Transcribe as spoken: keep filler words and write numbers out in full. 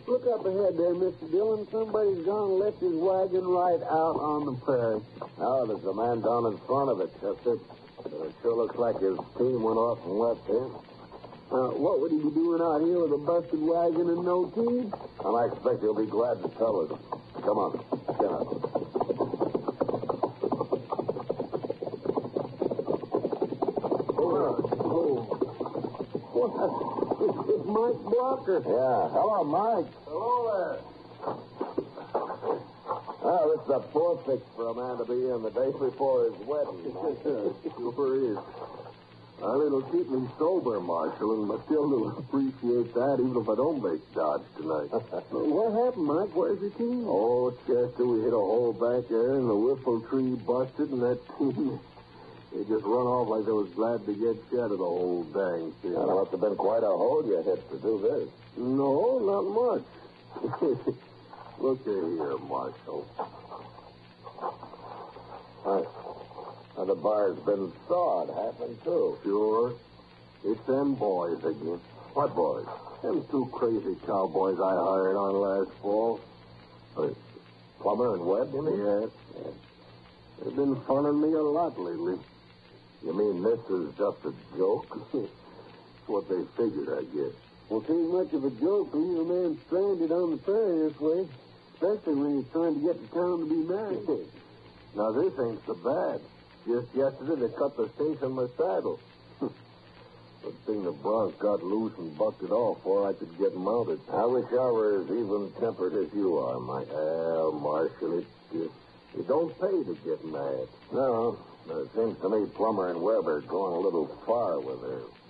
Look up ahead there, Mister Dillon. Somebody's gone and left his wagon right out on the prairie. Oh, there's a man down in front of it, Chester. It sure looks like his team went off and left him. Uh, what would he be doing out here with a busted wagon and no team? And I expect he'll be glad to tell us. Come on, get up. It's Mike Blocker. Yeah. Hello, Mike. Hello there. Oh, this is a poor fix for a man to be in the day before his wedding. Sure is. Well, it'll keep me sober, Marshal, and I still will appreciate that even if I don't make Dodge tonight. What happened, Mike? Where's your team? Oh, Chester, we hit a hole back there, and the whiffle tree busted, and that team... They just run off like they was glad to get shed of the whole dang thing. Well, it must have been quite a hole you hit to do this. No, not much. Look here, Marshal. Huh. Now, the bar's been sawed, happened too. Sure. It's them boys again. What boys? Them two crazy cowboys I hired on last fall. Uh, Plummer and Webb, you mean? Yes. Yeah. They've been funning me a lot lately. You mean this is just a joke? That's what they figured, I guess. Well, it ain't much of a joke to leave a man stranded on the prairie this way, especially when he's trying to get to town to be married. Now, this ain't so bad. Just yesterday, they cut the cinch on my saddle. Good thing the bronc got loose and bucked it off before I could get mounted. I wish I were as even-tempered as you are, Mike. Well, Marshal, it, it, it don't pay to get mad. No, it seems to me Plummer and Webb are going a little far with their